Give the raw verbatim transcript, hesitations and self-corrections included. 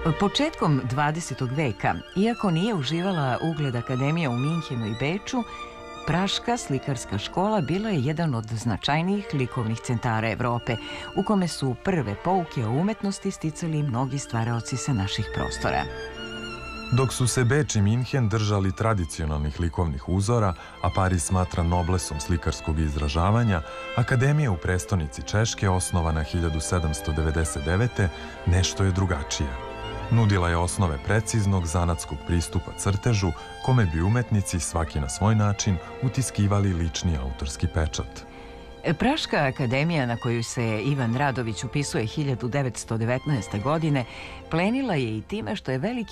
Početkom dvadesetog veka, iako nije uživala ugled akademija u Minhenu i Beču, Praška slikarska škola bila je jedan od značajnijih likovnih centara Evrope, u kome su prve pouke o umetnosti sticali mnogi stvaraoci sa naših prostora. Dok su se Beč i Minhen držali tradicionalnih likovnih uzora, a Pariz smatra noblesom slikarskog izražavanja, akademija u prestonici Češke, osnovana hiljadu sedamsto devedeset devete. nešto je drugačije. Nudila je osnove preciznog zanatskog pristupa crtežu, kome bi umetnici, svaki na svoj način, utiskivali lični autorski pečat. Praška akademija, na koju se Ivan Radović upisuje hiljadu devetsto devetnaeste. godine, plenila je i time što je veliki